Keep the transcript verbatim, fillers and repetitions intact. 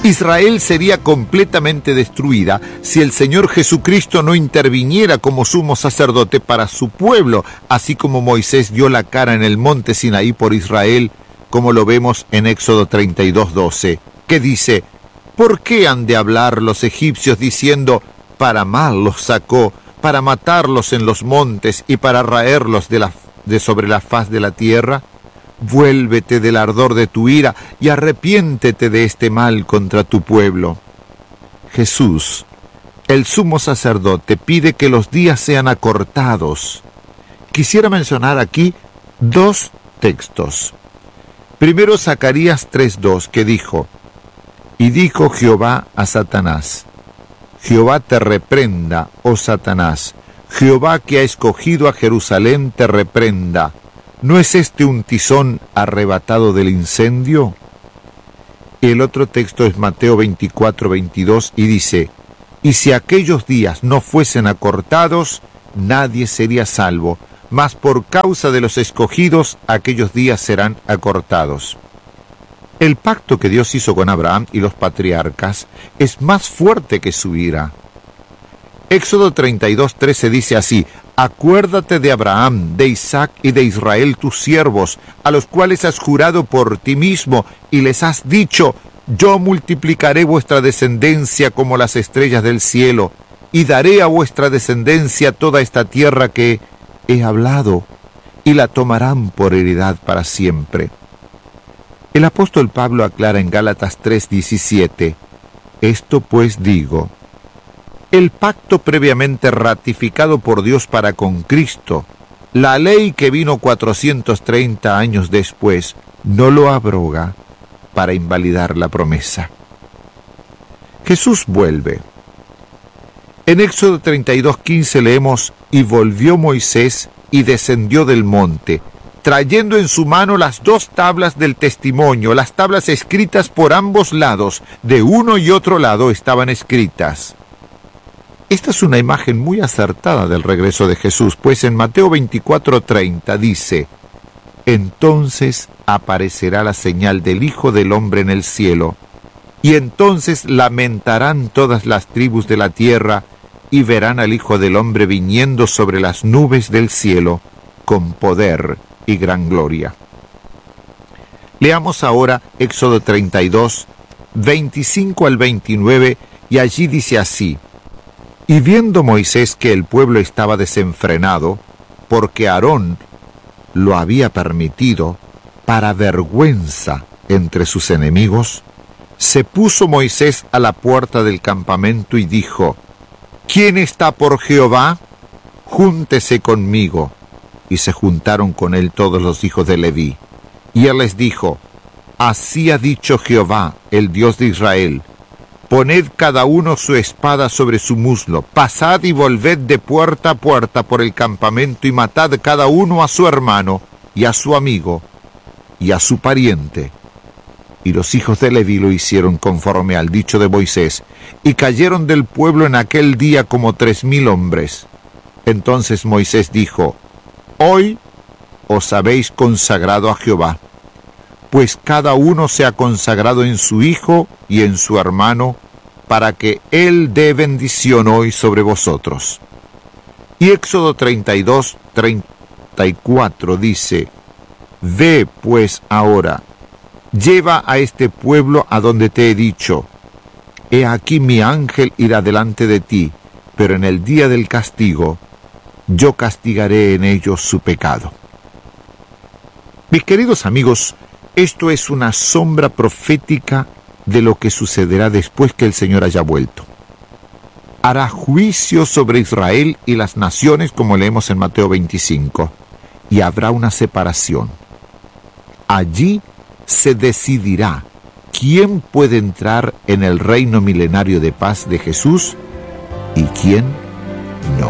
Israel sería completamente destruida si el Señor Jesucristo no interviniera como sumo sacerdote para su pueblo, así como Moisés dio la cara en el monte Sinaí por Israel, como lo vemos en Éxodo treinta y dos, doce, que dice: ¿por qué han de hablar los egipcios diciendo, para mal los sacó, para matarlos en los montes y para raerlos de, la, de sobre la faz de la tierra? Vuélvete del ardor de tu ira y arrepiéntete de este mal contra tu pueblo. Jesús, el sumo sacerdote, pide que los días sean acortados. Quisiera mencionar aquí dos textos. Primero, Zacarías tres dos, que dijo: y dijo Jehová a Satanás: Jehová te reprenda, oh Satanás, Jehová que ha escogido a Jerusalén te reprenda. ¿No es este un tizón arrebatado del incendio? El otro texto es Mateo veinticuatro veintidós y dice: y si aquellos días no fuesen acortados, nadie sería salvo, mas por causa de los escogidos, aquellos días serán acortados. El pacto que Dios hizo con Abraham y los patriarcas es más fuerte que su ira. Éxodo treinta y dos trece dice así: acuérdate de Abraham, de Isaac y de Israel tus siervos, a los cuales has jurado por ti mismo, y les has dicho: yo multiplicaré vuestra descendencia como las estrellas del cielo, y daré a vuestra descendencia toda esta tierra que he hablado, y la tomarán por heredad para siempre. El apóstol Pablo aclara en Gálatas tres diecisiete: esto pues digo, el pacto previamente ratificado por Dios para con Cristo, la ley que vino cuatrocientos treinta años después, no lo abroga para invalidar la promesa. Jesús vuelve. En Éxodo treinta y dos quince leemos: y volvió Moisés y descendió del monte, trayendo en su mano las dos tablas del testimonio, las tablas escritas por ambos lados, de uno y otro lado estaban escritas. Esta es una imagen muy acertada del regreso de Jesús, pues en Mateo veinticuatro treinta dice: entonces aparecerá la señal del Hijo del Hombre en el cielo, y entonces lamentarán todas las tribus de la tierra, y verán al Hijo del Hombre viniendo sobre las nubes del cielo, con poder y gran gloria. Leamos ahora Éxodo treinta y dos, veinticinco al veintinueve, y allí dice así: y viendo Moisés que el pueblo estaba desenfrenado, porque Aarón lo había permitido, para vergüenza entre sus enemigos, se puso Moisés a la puerta del campamento y dijo: ¿quién está por Jehová? Júntese conmigo. Y se juntaron con él todos los hijos de Leví. Y él les dijo: así ha dicho Jehová, el Dios de Israel: poned cada uno su espada sobre su muslo, pasad y volved de puerta a puerta por el campamento, y matad cada uno a su hermano, y a su amigo, y a su pariente. Y los hijos de Leví lo hicieron conforme al dicho de Moisés, y cayeron del pueblo en aquel día como tres mil hombres. Entonces Moisés dijo: hoy os habéis consagrado a Jehová, pues cada uno se ha consagrado en su hijo y en su hermano, para que él dé bendición hoy sobre vosotros. Y Éxodo treinta y dos, treinta y cuatro dice: ve pues ahora, lleva a este pueblo a donde te he dicho. He aquí mi ángel irá delante de ti, pero en el día del castigo yo castigaré en ellos su pecado. Mis queridos amigos, esto es una sombra profética de lo que sucederá después que el Señor haya vuelto. Hará juicio sobre Israel y las naciones, como leemos en Mateo veinticinco, y habrá una separación. Allí se decidirá quién puede entrar en el reino milenario de paz de Jesús y quién no.